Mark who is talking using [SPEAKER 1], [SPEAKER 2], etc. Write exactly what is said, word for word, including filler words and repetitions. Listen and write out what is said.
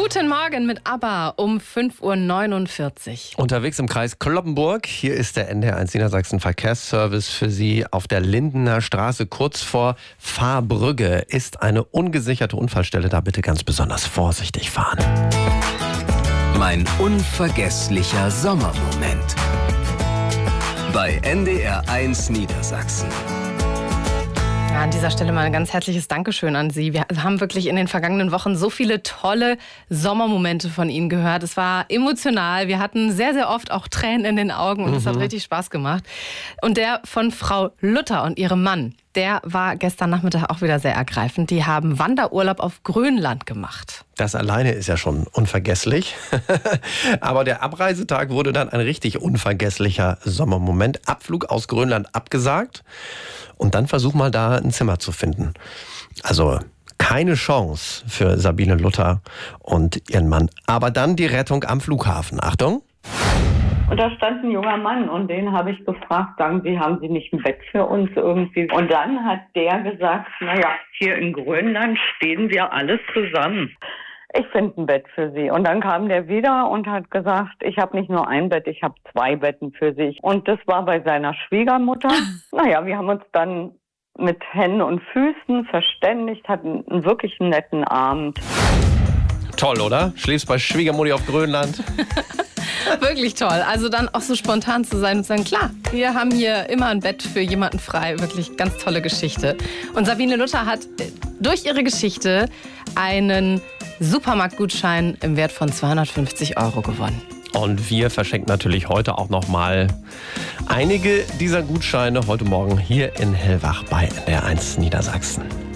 [SPEAKER 1] Guten Morgen mit ABBA um fünf Uhr neunundvierzig.
[SPEAKER 2] Unterwegs im Kreis Cloppenburg. Hier ist der N D R eins Niedersachsen Verkehrsservice für Sie. Auf der Lindener Straße kurz vor Fahrbrügge ist eine ungesicherte Unfallstelle. Da bitte ganz besonders vorsichtig fahren.
[SPEAKER 3] Mein unvergesslicher Sommermoment. Bei N D R eins Niedersachsen.
[SPEAKER 1] Ja, an dieser Stelle mal ein ganz herzliches Dankeschön an Sie. Wir haben wirklich in den vergangenen Wochen so viele tolle Sommermomente von Ihnen gehört. Es war emotional. Wir hatten sehr, sehr oft auch Tränen in den Augen und es mhm. hat richtig Spaß gemacht. Und der von Frau Luther und ihrem Mann, der war gestern Nachmittag auch wieder sehr ergreifend. Die haben Wanderurlaub auf Grönland gemacht.
[SPEAKER 2] Das alleine ist ja schon unvergesslich. Aber der Abreisetag wurde dann ein richtig unvergesslicher Sommermoment. Abflug aus Grönland abgesagt. Und dann versuch mal da ein Zimmer zu finden. Also keine Chance für Sabine Luther und ihren Mann. Aber dann die Rettung am Flughafen. Achtung!
[SPEAKER 4] Und da stand ein junger Mann und den habe ich gefragt, sagen Sie, haben Sie nicht ein Bett für uns irgendwie? Und dann hat der gesagt, naja, hier in Grönland stehen wir alles zusammen. Ich finde ein Bett für Sie. Und dann kam der wieder und hat gesagt, ich habe nicht nur ein Bett, ich habe zwei Betten für Sie. Und das war bei seiner Schwiegermutter. Naja, wir haben uns dann mit Händen und Füßen verständigt, hatten einen wirklich netten Abend.
[SPEAKER 2] Toll, oder? Schläfst bei Schwiegermutti auf Grönland.
[SPEAKER 1] Wirklich toll. Also dann auch so spontan zu sein und zu sagen, klar, wir haben hier immer ein Bett für jemanden frei. Wirklich ganz tolle Geschichte. Und Sabine Luther hat durch ihre Geschichte einen Supermarktgutschein im Wert von zweihundertfünfzig Euro gewonnen.
[SPEAKER 2] Und wir verschenken natürlich heute auch noch mal einige dieser Gutscheine heute Morgen hier in Hellwach bei N D R eins Niedersachsen.